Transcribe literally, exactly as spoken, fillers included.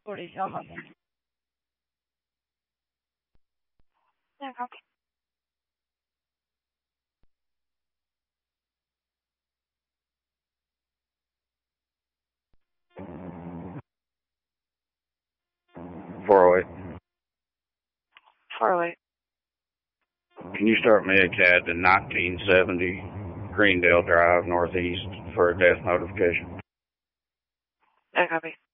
forty, y'all have one. No copy. four oh eight. four oh eight. Can you start me a cat to nineteen seventy Greendale Drive, Northeast, for a death notification? No copy.